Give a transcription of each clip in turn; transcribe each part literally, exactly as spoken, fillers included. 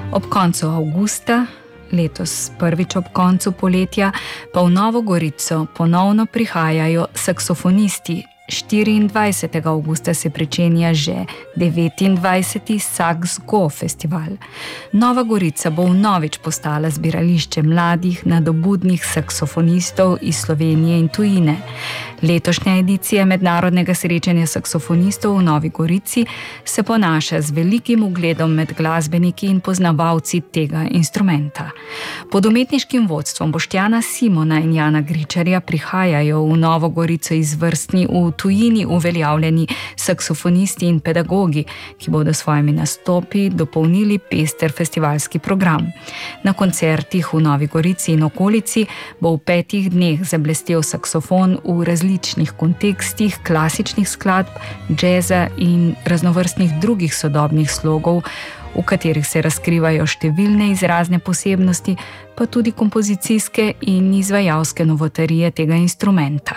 Ob koncu avgusta, letos prvič ob koncu poletja, pa v Novo Gorico ponovno prihajajo saksofonisti. štiriindvajsetega avgusta se pričenja že devetindvajseti Sax Go festival. Nova Gorica bo vnovič postala zbirališče mladih, nadobudnih saksofonistov iz Slovenije in tujine. Letošnja edicija mednarodnega srečanja saksofonistov v Novi Gorici se ponaša z velikim ugledom med glasbeniki in poznavalci tega instrumenta. Pod umetniškim vodstvom Boštjana Simona in Jana Gričarja prihajajo v Novo Gorico izvrstni v tujini uveljavljeni saksofonisti in pedagogi, ki bodo svojimi nastopi dopolnili pester festivalski program. Na koncertih v Novi Gorici in okolici bo v petih dneh zablestel saksofon v različnih kontekstih klasičnih skladb, džeza in raznovrstnih drugih sodobnih slogov, v katerih se razkrivajo številne izrazne posebnosti, pa tudi kompozicijske in izvajalske novotarije tega instrumenta.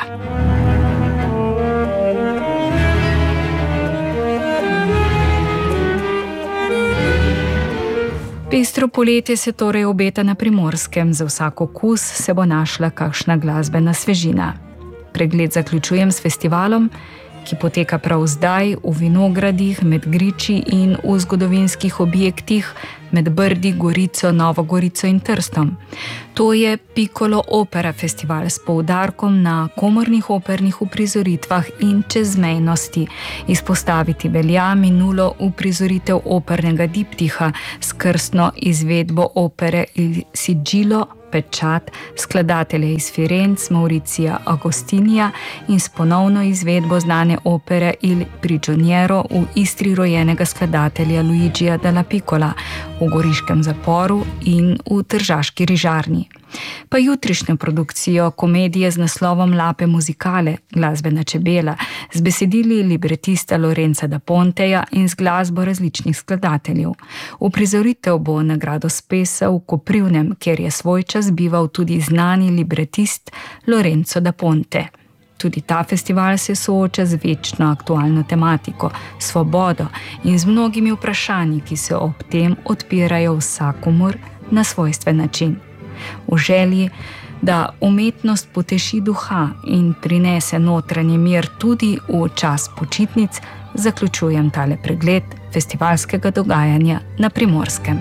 Pestro poletje se torej obeta na Primorskem, za vsak okus se bo našla kakšna glasbena svežina. Pregled zaključujem s festivalom, ki poteka prav zdaj v vinogradih, med griči in v zgodovinskih objektih med Brdi, Gorico, Novo Gorico in Trstom. To je Piccolo Opera festival s poudarkom na komornih opernih uprizoritvah in čezmejnosti. Izpostaviti velja minulo uprizoritev opernega diptiha s krstno izvedbo opere Il Sigillo, Pečat, skladatelja iz Firenc, Mauricija Agostinija in s ponovno izvedbo znane opere Il Prigioniero v Istri rojenega skladatelja Luigija della Piccola, v goriškem zaporu in v tržaški rižarni. Pa jutrišnjo produkcijo komedije z naslovom Lape muzikale, glasbena čebela, z besedili libretista Lorenza da Ponteja in z glasbo različnih skladateljev. Uprizoritev bo nagrado Spesa v Koprivnem, kjer je svoj čas bival tudi znani libretist Lorenzo da Ponte. Tudi ta festival se sooča z večno aktualno tematiko, svobodo in z mnogimi vprašanji, ki se ob tem odpirajo vsakomur na svojstven način. V želji, da umetnost poteši duha in prinese notranji mir tudi v čas počitnic, zaključujem tale pregled festivalskega dogajanja na Primorskem.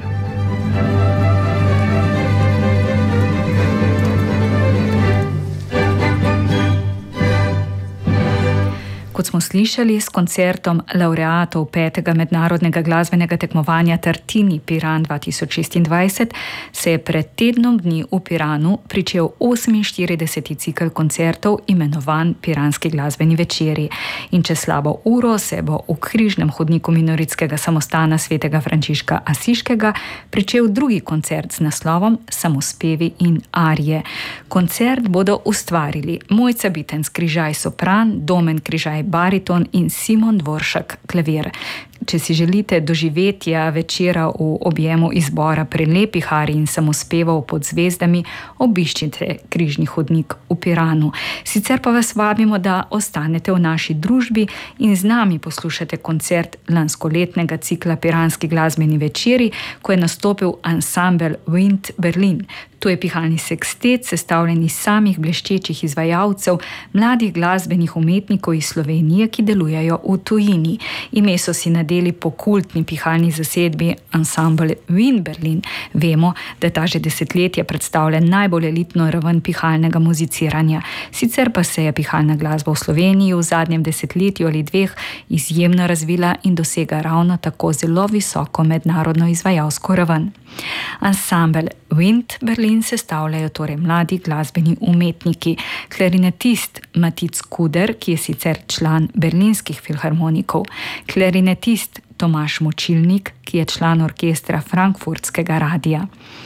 Kot smo slišali, s koncertom laureatov petega mednarodnega glasbenega tekmovanja Tartini Piran dva tisoč šestindvajset se je pred tednom dni v Piranu pričel oseminštirideseti cikel koncertov imenovan Piranski glasbeni večeri. In čez slabo uro se bo v križnem hodniku minoritskega samostana svetega Frančiška Asiškega pričel drugi koncert z naslovom Samospevi in arije. Koncert bodo ustvarili Mojca Bitenc Križaj sopran, Domen Križaj bariton in Simon Dvoršak klavir. Če si želite doživetja večera v objemu izbora prelepih arij in samospevov pod zvezdami, obiščite križni hodnik v Piranu. Sicer pa vas vabimo, da ostanete v naši družbi in z nami poslušate koncert lanskoletnega cikla Piranski glasbeni večeri, ko je nastopil ansambel Wind Berlin. To je pihalni sekstet, sestavljen iz samih bleščečih izvajalcev, mladih glasbenih umetnikov iz Slovenije, ki delujejo v tujini. Ime so si nadeli po kultni pihalni zasedbi ansambel Wind Berlin. Vemo, da ta že desetletja predstavlja najbolj elitno raven pihalnega muziciranja. Sicer pa se je pihalna glasba v Sloveniji v zadnjem desetletju ali dveh izjemno razvila in dosega ravno tako zelo visoko mednarodno izvajalsko raven. Ansambel Wind Berlin sestavljajo torej mladi glasbeni umetniki, klarinetist Matic Kuder, ki je sicer član berlinskih filharmonikov, klarinetist Tomaž Močilnik, ki je član orkestra Frankfurtskega radia,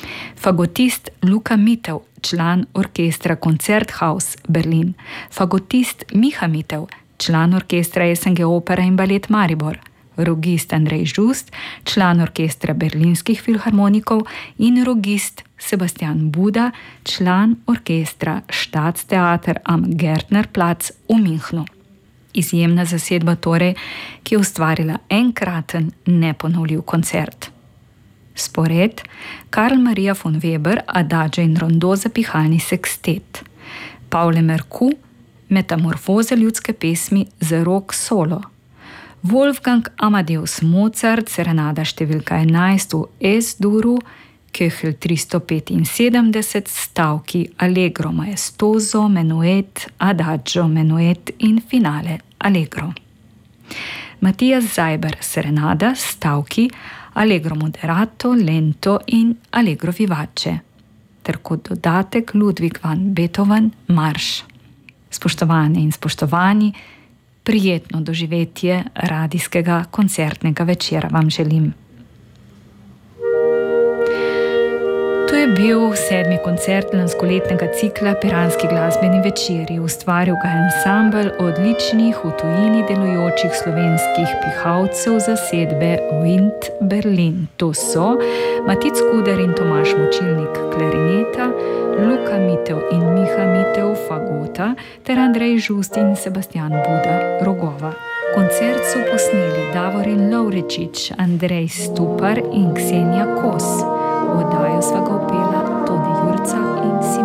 fagotist Luka Mitev, član orkestra Konzerthaus Berlin, fagotist Miha Mitev, član orkestra S N G Opera in Balet Maribor, rogist Andrej Žust, član orkestra berlinskih filharmonikov in rogist Sebastian Buda, član orkestra Staatstheater am Gärtnerplatz v Münchnu. Izjemna zasedba torej, ki je ustvarila enkraten, neponovljiv koncert. Spored Karl Maria von Weber, Adagio in rondo za pihalni sekstet. Paule Merku, Metamorfoze ljudske pesmi za rok solo. Wolfgang Amadeus Mozart, serenada številka enajst v Es-duru, Köchel tristo petinsedemdeset, stavki Allegro maestoso, menuet, Adagio, menuet in finale Allegro. Matthias Seiber, serenada, stavki Allegro moderato, lento in Allegro vivace. Ter kot dodatek Ludwig van Beethoven, marš. Spoštovane in spoštovani, prijetno doživetje radijskega koncertnega večera vam želim. To je bil sedmi koncert lanskoletnega cikla Piranski glasbeni večeri. Ustvaril ga ansambel odličnih v tujini delujočih slovenskih pihalcev zasedbe Wind Berlin. To so Matic Kuder in Tomaž Močilnik klarineta, Luka Mitev in Miha Mitev fagota ter Andrej Žust in Sebastian Buda rogova. Koncert so posneli Davorin Lovrečič, Andrej Stupar in Ksenija Kos. V oddajo sva ga upela Tone Jurca in Simona.